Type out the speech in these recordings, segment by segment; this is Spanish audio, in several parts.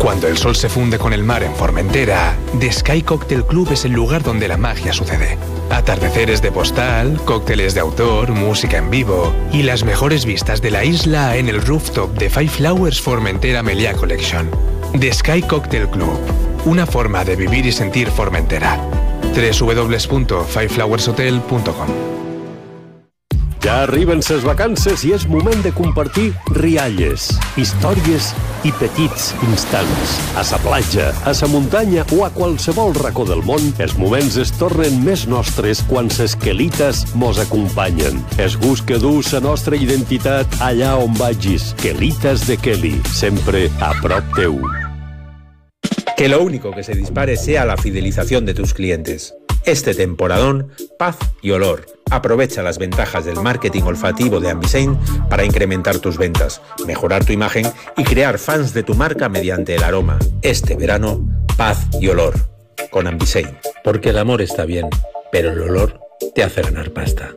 Cuando el sol se funde con el mar en Formentera, The Sky Cocktail Club es el lugar donde la magia sucede. Atardeceres de postal, cócteles de autor, música en vivo y las mejores vistas de la isla en el rooftop de Five Flowers Formentera Meliá Collection. The Sky Cocktail Club, una forma de vivir y sentir Formentera. www.fiveflowershotel.com. Ja arriben ses vacances i és moment de compartir rialles, històries i petits instants. A sa platja, a sa muntanya o a qualsevol racó del món, els moments es tornen més nostres quan ses quelites mos acompanyen. Es gust que du sa nostra identitat allà on vagis. Quelites de Kelly, sempre a prop teu. Que lo único que se dispare sea la fidelización de tus clientes. Este temporadón, paz y olor. Aprovecha las ventajas del marketing olfativo de Ambisein para incrementar tus ventas, mejorar tu imagen y crear fans de tu marca mediante el aroma. Este verano, paz y olor. Con Ambisein. Porque el amor está bien, pero el olor te hace ganar pasta.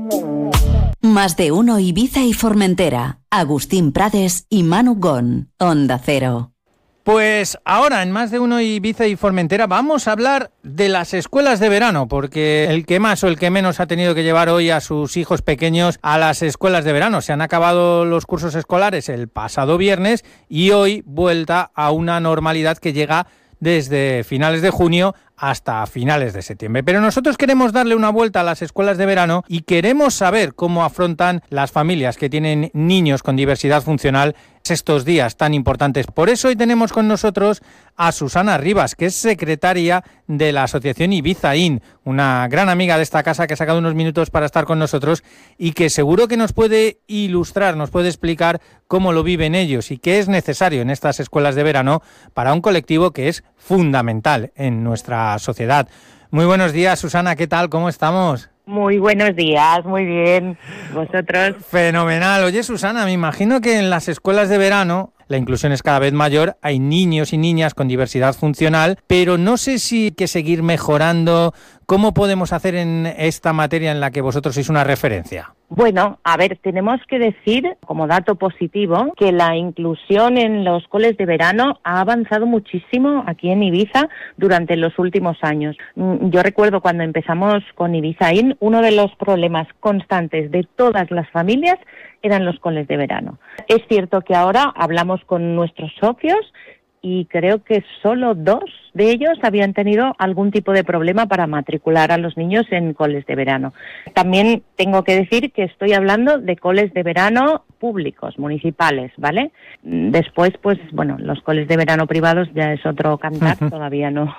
Más de uno Ibiza y Formentera. Agustín Prades y Manu Gon. Onda Cero. Pues ahora en Más de uno Ibiza y Formentera vamos a hablar de las escuelas de verano, porque el que más o el que menos ha tenido que llevar hoy a sus hijos pequeños a las escuelas de verano. Se han acabado los cursos escolares el pasado viernes y hoy vuelta a una normalidad que llega desde finales de junio hasta finales de septiembre. Pero nosotros queremos darle una vuelta a las escuelas de verano y queremos saber cómo afrontan las familias que tienen niños con diversidad funcional estos días tan importantes. Por eso hoy tenemos con nosotros a Susana Rivas, que es secretaria de la asociación Ibiza In, una gran amiga de esta casa que ha sacado unos minutos para estar con nosotros y que seguro que nos puede ilustrar, nos puede explicar cómo lo viven ellos y qué es necesario en estas escuelas de verano para un colectivo que es fundamental en nuestra sociedad. Muy buenos días, Susana, ¿qué tal? ¿Cómo estamos? Muy buenos días, muy bien. ¿Vosotros? Fenomenal. Oye, Susana, me imagino que en las escuelas de verano la inclusión es cada vez mayor, hay niños y niñas con diversidad funcional, pero no sé si hay que seguir mejorando. ¿Cómo podemos hacer en esta materia en la que vosotros sois una referencia? Bueno, a ver, tenemos que decir, como dato positivo, que la inclusión en los coles de verano ha avanzado muchísimo aquí en Ibiza durante los últimos años. Yo recuerdo cuando empezamos con Ibiza In, uno de los problemas constantes de todas las familias eran los coles de verano. Es cierto que ahora hablamos con nuestros socios y creo que solo 2 de ellos habían tenido algún tipo de problema para matricular a los niños en coles de verano. También tengo que decir que estoy hablando de coles de verano públicos, municipales, ¿vale? Después, pues, bueno, los coles de verano privados ya es otro cantar, todavía no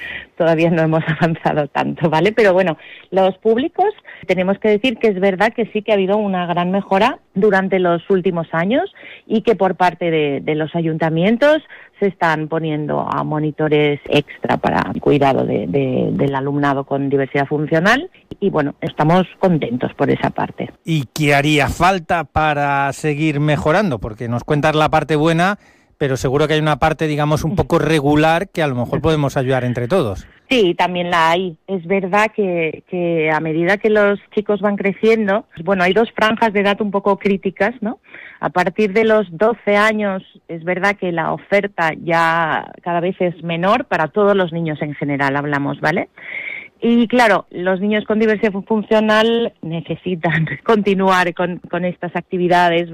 hemos avanzado tanto, ¿vale? Pero bueno, los públicos, tenemos que decir que es verdad que sí que ha habido una gran mejora durante los últimos años y que por parte de los ayuntamientos se están poniendo a monitores extra para el cuidado del alumnado con diversidad funcional y bueno, estamos contentos por esa parte. ¿Y qué haría falta para seguir mejorando? Porque nos cuentas la parte buena, pero seguro que hay una parte, digamos, un poco regular que a lo mejor podemos ayudar entre todos. Sí, también la hay. Es verdad que a medida que los chicos van creciendo, bueno, hay 2 franjas de edad un poco críticas, ¿no? A partir de los 12 años es verdad que la oferta ya cada vez es menor para todos los niños en general, hablamos, ¿vale? Y claro, los niños con diversidad funcional necesitan continuar con estas actividades